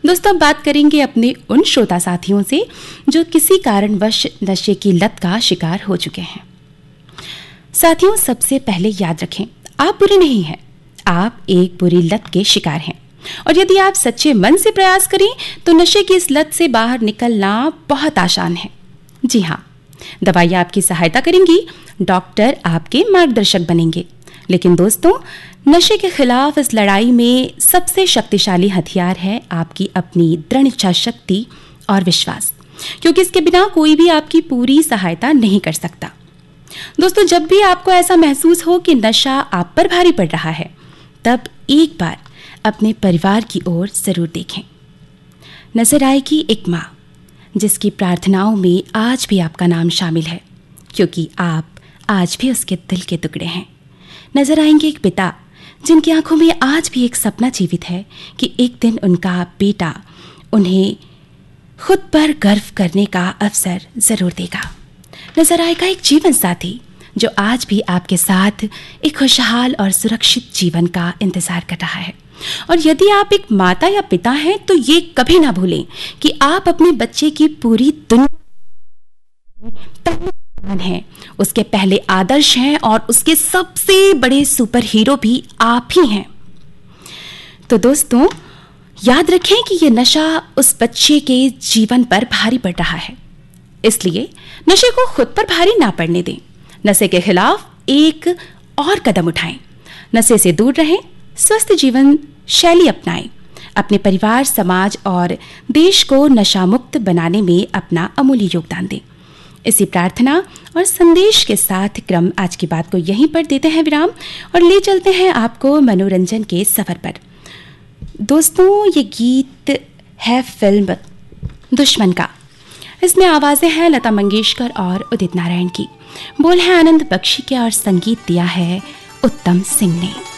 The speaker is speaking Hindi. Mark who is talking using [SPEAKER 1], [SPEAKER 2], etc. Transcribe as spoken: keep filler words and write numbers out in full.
[SPEAKER 1] दोस्तों, बात करेंगे अपने उन श्रोता साथियों से जो किसी कारणवश नशे की लत का शिकार हो चुके हैं। साथियों, सबसे पहले याद रखें, आप बुरे नहीं हैं, आप एक बुरी लत के शिकार हैं। और यदि आप सच्चे मन से प्रयास करें तो नशे की इस लत से बाहर निकलना बहुत आसान है। जी हाँ, दवाइयाँ आपकी सहायता करेंगी, डॉक्टर आपके मार्गदर्शक बनेंगे, लेकिन दोस्तों, नशे के खिलाफ इस लड़ाई में सबसे शक्तिशाली हथियार है आपकी अपनी दृढ़ इच्छा शक्ति और विश्वास, क्योंकि इसके बिना कोई भी आपकी पूरी सहायता नहीं कर सकता। दोस्तों, जब भी आपको ऐसा महसूस हो कि नशा आप पर भारी पड़ रहा है, तब एक बार अपने परिवार की ओर जरूर देखें। नजर आएगी एक माँ जिसकी प्रार्थनाओं में आज भी आपका नाम शामिल है, क्योंकि आप आज भी उसके दिल के टुकड़े हैं। नजर आएंगे एक पिता जिनकी आंखों में आज भी एक सपना जीवित है कि एक दिन उनका बेटा उन्हें खुद पर गर्व करने का अवसर जरूर देगा। नजर आएगा एक जीवन साथी जो आज भी आपके साथ एक खुशहाल और सुरक्षित जीवन का इंतजार कर रहा है। और यदि आप एक माता या पिता हैं तो ये कभी ना भूलें कि आप अपने बच्चे की पूरी दुनिया हैं, उसके पहले आदर्श हैं और उसके सबसे बड़े सुपर हीरो भी आप ही हैं। तो दोस्तों, याद रखें कि ये नशा उस बच्चे के जीवन पर भारी पड़ रहा है, इसलिए नशे को खुद पर भारी ना पड़ने दें। नशे के खिलाफ एक और कदम उठाएं, नशे से दूर रहें, स्वस्थ जीवन शैली अपनाएं, अपने परिवार, समाज और देश को नशा मुक्त बनाने में अपना अमूल्य योगदान दें। इसी प्रार्थना और संदेश के साथ क्रम आज की बात को यहीं पर देते हैं विराम और ले चलते हैं आपको मनोरंजन के सफर पर। दोस्तों, ये गीत है फिल्म दुश्मन का। इसमें आवाजें हैं लता मंगेशकर और उदित नारायण की, बोल है आनंद बख्शी के और संगीत दिया है उत्तम सिंह ने।